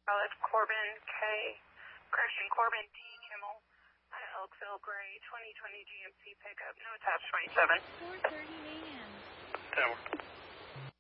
Charlotte Corbin K. Christian Corbin D. Kimmel. Elkville Gray 2020 GMC pickup. No attached 27. 4:30 a.m. Tower.